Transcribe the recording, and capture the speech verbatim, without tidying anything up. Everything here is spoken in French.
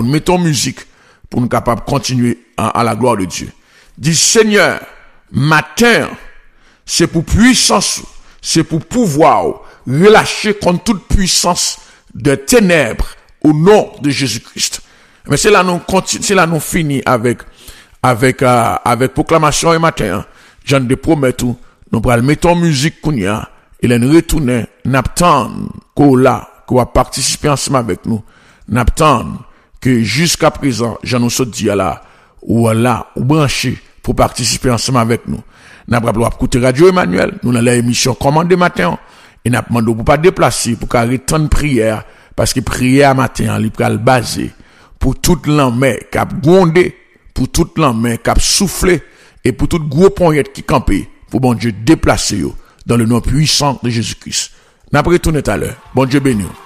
pour nous mettre en musique, pour nous capables de continuer à, à la gloire de Dieu. Dis Seigneur, matin, c'est pour puissance, c'est pour pouvoir relâcher contre toute puissance de ténèbres au nom de Jésus-Christ. Mais c'est là nous continue, c'est là nous finit avec avec euh, avec proclamation et matin. J'en de promets tout, nous pral mettre en musique kounya et là nous retourner, n'attend qu'on là, qu'on va participer ensemble avec nous. N'attend que jusqu'à présent, j'en nous saute dit là ou là ou branché pour participer ensemble avec nous. N'a pas pour écouter Radio Emmanuel, nous dans l'émission Commande matin et n'a demandé pour pas déplacer pour qu'arrêter temps de prière parce que prière matin il pral basé pour toute l'homme qui a gondé, pour toute l'homme qui a soufflé et pour tout gros poignette qui campé pour bon Dieu déplacer yo dans le nom puissant de Jésus-Christ. N'a pas retourné tout à l'heure. Bon Dieu béni.